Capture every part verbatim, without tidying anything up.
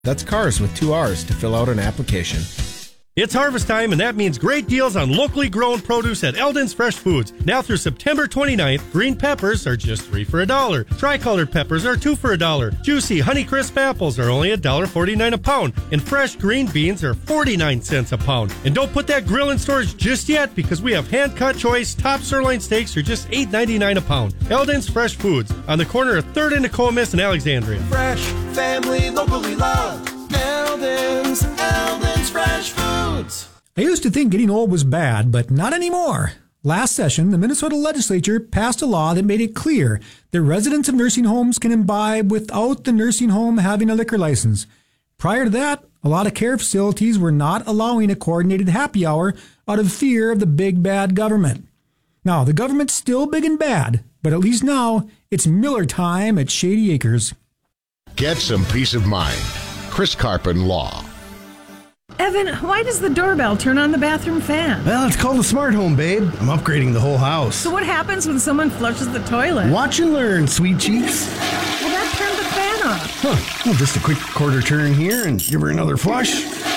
That's cars with two R's to fill out an application. It's harvest time, and that means great deals on locally grown produce at Eldon's Fresh Foods. Now through September twenty-ninth, green peppers are just three for a dollar. Tri-colored peppers are two for a dollar. Juicy Honeycrisp apples are only a dollar forty-nine a pound, and fresh green beans are forty-nine cents a pound. And don't put that grill in storage just yet, because we have hand-cut choice top sirloin steaks for just eight ninety-nine a pound. Eldon's Fresh Foods on the corner of third and Nokomis and Alexandria. Fresh, family, locally loved. Eldon's, Eldon's Fresh Foods. I used to think getting old was bad, but not anymore. Last session, the Minnesota legislature passed a law that made it clear that residents of nursing homes can imbibe without the nursing home having a liquor license. Prior to that, a lot of care facilities were not allowing a coordinated happy hour out of fear of the big bad government. Now, the government's still big and bad, but at least now it's Miller time at Shady Acres. Get some peace of mind. Chris Carpin Law. Evan, why does the doorbell turn on the bathroom fan? Well, it's called a smart home, babe. I'm upgrading the whole house. So what happens when someone flushes the toilet? Watch and learn, sweet cheeks. Well, that turned the fan off. Huh. Well, just a quick quarter turn here and give her another flush.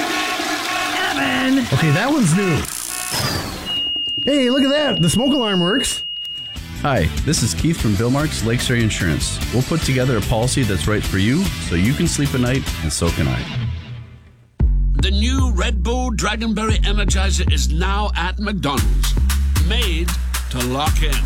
Evan! Okay, that one's new. Hey, look at that. The smoke alarm works. Hi, this is Keith from Billmark's Lakes Area Insurance. We'll put together a policy that's right for you so you can sleep at night, and so can I. The new Red Bull Dragonberry Energizer is now at McDonald's. Made to lock in.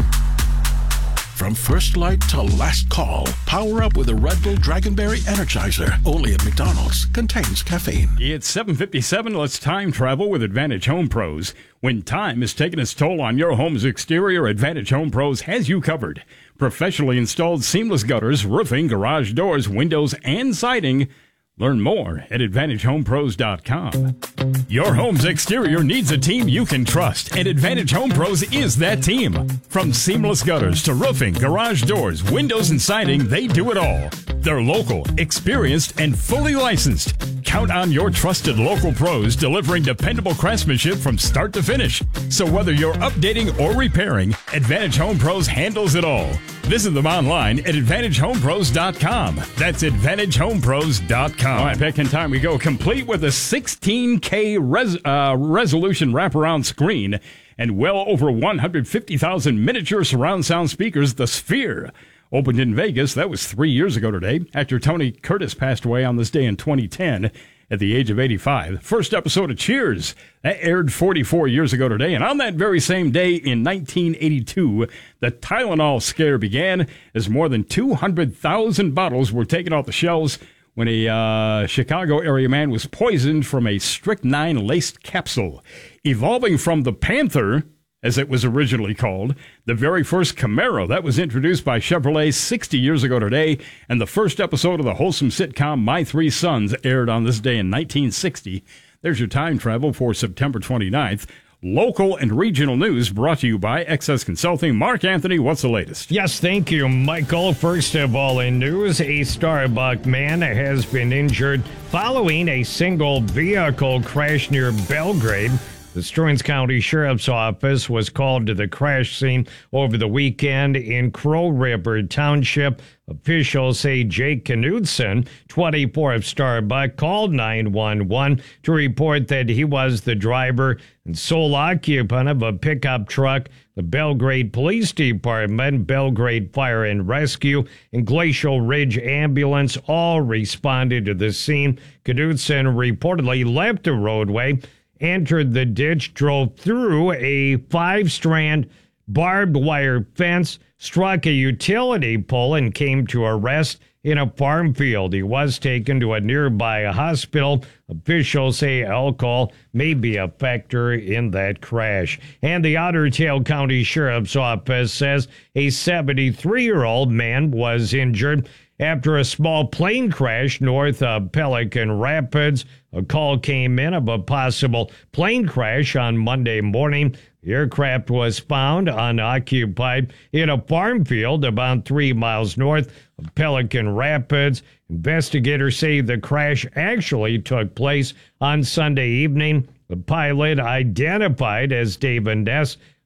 From first light to last call, power up with a Red Bull Dragonberry Energizer. Only at McDonald's. Contains caffeine. It's seven fifty-seven. Let's time travel with Advantage Home Pros. When time is taking its toll on your home's exterior, Advantage Home Pros has you covered. Professionally installed seamless gutters, roofing, garage doors, windows, and siding. Learn more at Advantage Home Pros dot com. Your home's exterior needs a team you can trust, and Advantage Home Pros is that team. From seamless gutters to roofing, garage doors, windows, and siding, they do it all. They're local, experienced, and fully licensed. Count on your trusted local pros delivering dependable craftsmanship from start to finish. So whether you're updating or repairing, Advantage Home Pros handles it all. Visit them online at Advantage Home Pros dot com. That's Advantage Home Pros dot com. All right, back in time we go, complete with a sixteen K res, uh, resolution wraparound screen and well over one hundred fifty thousand miniature surround sound speakers. The Sphere opened in Vegas. That was three years ago today. Actor Tony Curtis passed away on this day in twenty ten at the age of eighty-five. First episode of Cheers, that aired forty-four years ago today. And on that very same day in nineteen eighty-two, the Tylenol scare began as more than two hundred thousand bottles were taken off the shelves when a uh, Chicago area man was poisoned from a strychnine-laced capsule. Evolving from the Panther, as it was originally called, the very first Camaro that was introduced by Chevrolet sixty years ago today, and the first episode of the wholesome sitcom My Three Sons aired on this day in nineteen sixty. There's your time travel for September twenty-ninth. Local and regional news brought to you by Excess Consulting. Mark Anthony, what's the latest? Yes, thank you, Michael. First of all, in news, a Starbucks man has been injured following a single vehicle crash near Belgrade. The Stearns County Sheriff's Office was called to the crash scene over the weekend in Crow River Township. Officials say Jake Knudsen, twenty-four of Starbuck, called nine one one to report that he was the driver and sole occupant of a pickup truck. The Belgrade Police Department, Belgrade Fire and Rescue, and Glacial Ridge Ambulance all responded to the scene. Knudsen reportedly left the roadway, entered the ditch, drove through a five-strand barbed wire fence, struck a utility pole, and came to a rest in a farm field. He was taken to a nearby hospital. Officials say alcohol may be a factor in that crash. And the Otter Tail County Sheriff's Office says a seventy-three-year-old man was injured after a small plane crash north of Pelican Rapids. A call came in of a possible plane crash on Monday morning. The aircraft was found unoccupied in a farm field about three miles north of Pelican Rapids. Investigators say the crash actually took place on Sunday evening. The pilot, identified as David Ness,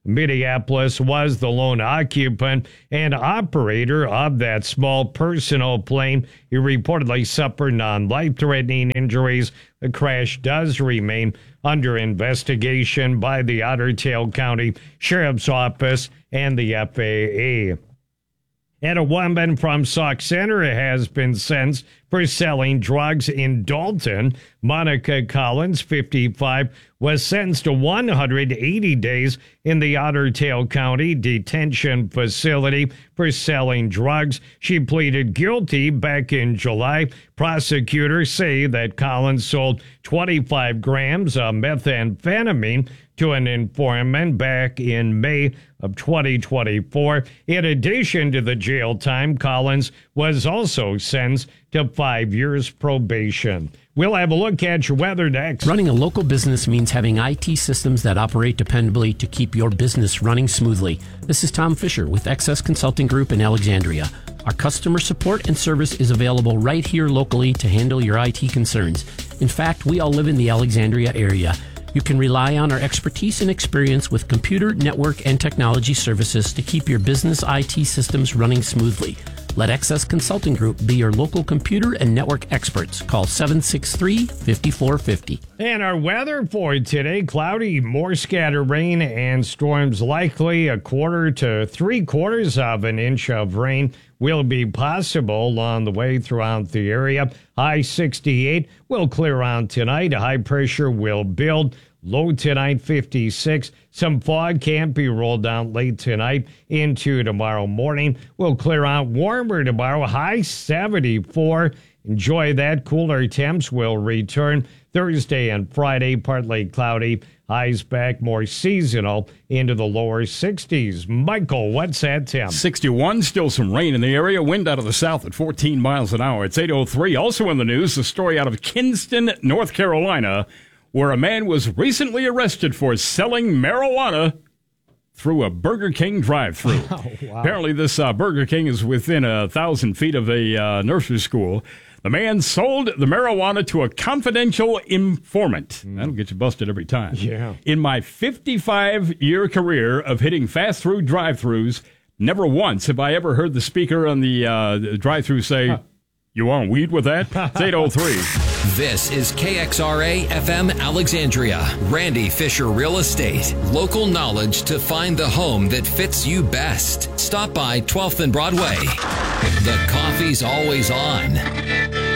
Minneapolis was the lone occupant and operator of that small personal plane. He reportedly suffered non-life-threatening injuries. The crash does remain under investigation by the Otter Tail County Sheriff's Office and the F A A. And a woman from Sauk Center has been sentenced for selling drugs in Dalton. Monica Collins, fifty-five, was sentenced to one hundred eighty days in the Otter Tail County Detention Facility for selling drugs. She pleaded guilty back in July. Prosecutors say that Collins sold twenty-five grams of methamphetamine to an informant back in May of twenty twenty-four. In addition to the jail time, Collins was also sentenced to five years probation. We'll have a look at your weather next. Running a local business means having I T systems that operate dependably to keep your business running smoothly. This is Tom Fisher with Excess Consulting Group in Alexandria. Our customer support and service is available right here locally to handle your I T concerns. In fact, we all live in the Alexandria area. You can rely on our expertise and experience with computer, network, and technology services to keep your business I T systems running smoothly. Let Excess Consulting Group be your local computer and network experts. Call seven six three, five four five zero. And our weather for today, cloudy, more scattered rain and storms likely. A quarter to three quarters of an inch of rain will be possible along the way throughout the area. High sixty-eight will clear out tonight. High pressure will build. Low tonight, fifty-six. Some fog can't be rolled out late tonight into tomorrow morning. We'll clear out warmer tomorrow. High seventy-four. Enjoy that. Cooler temps will return Thursday and Friday. Partly cloudy. Highs back more seasonal into the lower sixties. Michael, what's that, Tim? sixty-one, still some rain in the area. Wind out of the south at fourteen miles an hour. It's eight oh three. Also in the news, the story out of Kinston, North Carolina, where a man was recently arrested for selling marijuana through a Burger King drive-thru. Oh, wow. Apparently, this uh, Burger King is within a thousand feet of a uh, nursery school. The man sold the marijuana to a confidential informant. Mm. That'll get you busted every time. Yeah. In my fifty-five-year career of hitting fast-food drive-thrus, never once have I ever heard the speaker on the uh, drive-thru say, huh. "You want weed with that?" It's eight oh three. This is K X R A F M Alexandria. Randy Fisher Real Estate. Local knowledge to find the home that fits you best. Stop by twelfth and Broadway. The coffee's always on.